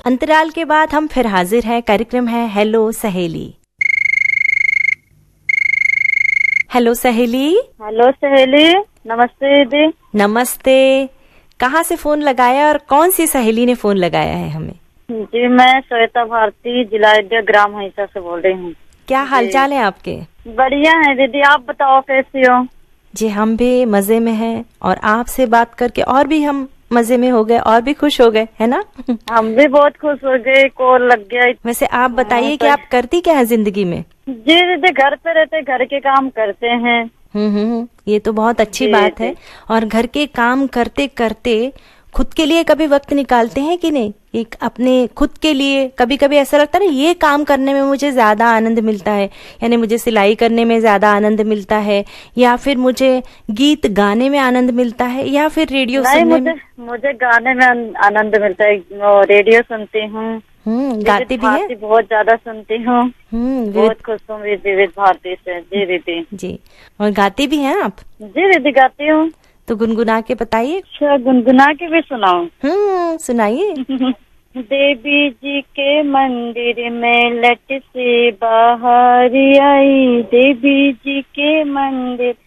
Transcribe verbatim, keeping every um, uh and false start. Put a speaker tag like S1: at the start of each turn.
S1: अंतराल के बाद हम फिर हाजिर हैं। कार्यक्रम है हेलो सहेली। हेलो सहेली।
S2: हेलो सहेली, नमस्ते दीदी।
S1: नमस्ते। कहाँ से फोन लगाया और कौन सी सहेली ने फोन लगाया है हमें?
S2: जी मैं श्वेता भारती, जिला अयोध्या, ग्राम हिंसा से बोल रही हूँ।
S1: क्या हालचाल है आपके?
S2: बढ़िया है दीदी, आप बताओ कैसी हो?
S1: जी हम भी मजे में हैं और आपसे बात करके और भी हम मजे में हो गए और भी खुश हो गए, है ना?
S2: हम भी बहुत खुश हो गए, कॉल लग गया।
S1: वैसे आप बताइए कि आप करती क्या है जिंदगी में?
S2: जी दीदी घर पे रहते, घर के काम करते हैं।
S1: हम्म हम्म ये तो बहुत अच्छी बात है। और घर के काम करते करते खुद के लिए कभी वक्त निकालते हैं कि नहीं? एक अपने खुद के लिए कभी कभी ऐसा लगता है ना, ये काम करने में मुझे ज्यादा आनंद मिलता है, यानी मुझे सिलाई करने में ज्यादा आनंद मिलता है, या फिर मुझे गीत गाने में आनंद मिलता है, या फिर रेडियो सुनने
S2: मुझे,
S1: में?
S2: मुझे गाने में आनंद मिलता है, रेडियो सुनती हूँ।
S1: हम्म गाती भी है?
S2: बहुत ज्यादा सुनती हूँ।
S1: हम्म
S2: बहुत खुश हूँ विविध भारती से। जी दीदी।
S1: जी, और गाती भी हैं आप?
S2: जी दीदी गाती हूँ।
S1: तो गुनगुना के बताइए।
S2: अच्छा गुनगुना के भी सुनाऊं?
S1: हम्म सुनाइए।
S2: देवी जी के मंदिर में लट से बाहर आई, देवी जी के मंदिर